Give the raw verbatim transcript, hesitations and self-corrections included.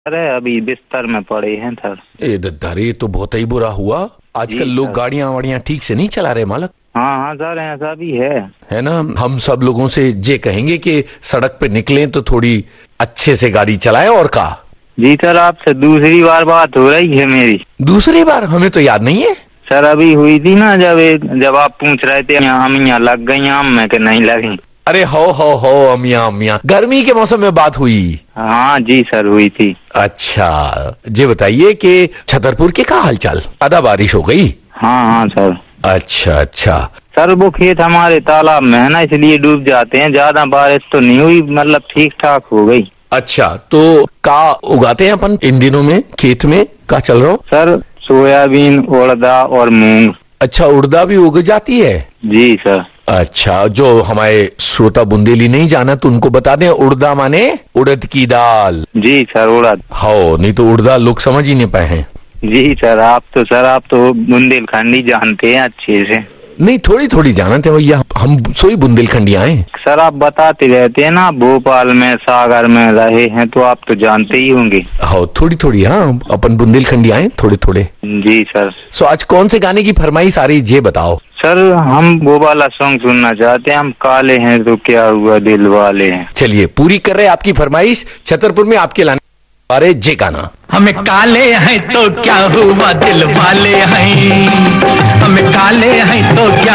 अरे अभी बिस्तर में पड़े हैं सर। ए दद्दारे, तो बहुत ही बुरा हुआ। आजकल लोग गाड़ियां वाड़ियां ठीक से नहीं चला रहे मालक। हाँ हाँ सर, ऐसा भी है है ना। हम सब लोगों से ये कहेंगे कि सड़क पे निकलें तो थोड़ी अच्छे से गाड़ी चलाएं। और का जी सर, आपसे दूसरी बार बात हो रही है मेरी। दूसरी बार? हमें तो याद नहीं है सर। अभी हुई थी ना, जब जब आप पूछ रहे थे हम यहाँ लग गई आम में कि नहीं लगी। अरे हो हो हो अमिया अमिया, गर्मी के मौसम में बात हुई। हाँ जी सर, हुई थी। अच्छा, ये बताइए कि छतरपुर के क्या हालचाल? आधा बारिश हो गई? हाँ हाँ सर। अच्छा अच्छा सर, वो खेत हमारे तालाब में है ना, इसलिए डूब जाते हैं। ज्यादा बारिश तो नहीं हुई, मतलब ठीक ठाक हो गई। अच्छा, तो का उगाते हैं अपन इन दिनों में खेत में? का चल रहा हो सर? सोयाबीन, उड़दा और मूंग। अच्छा, उड़दा भी उग जाती है? जी सर। अच्छा, जो हमारे श्रोता बुंदेली नहीं जाना तो उनको बता दें, उड़दा माने उड़द की दाल। जी सर, उड़द। हो, नहीं तो उड़दा लोग समझ ही नहीं पाए हैं। जी सर, आप तो सर आप तो बुंदेलखंडी जानते हैं अच्छे से। नहीं, थोड़ी थोड़ी जानते हैं भैया, हम सोई बुंदेलखंडी आए। सर, आप बताते रहते हैं ना, भोपाल में सागर में रहे हैं तो आप तो जानते ही होंगे। हो, थोड़ी थोड़ी। हाँ, अपन बुंदेलखंडी आए थोड़े थोड़े। जी सर। सो आज कौन से गाने की फरमाइश आ रही, ये बताओ। सर, हम वो वाला सॉन्ग सुनना चाहते हैं, हम काले हैं तो क्या हुआ दिल वाले हैं। चलिए, पूरी कर रहे आपकी फरमाइश। छतरपुर में आपके लाने अरे जे गाना। हमें काले हैं तो क्या हुआ दिल वाले हैं, हमें काले हैं तो क्या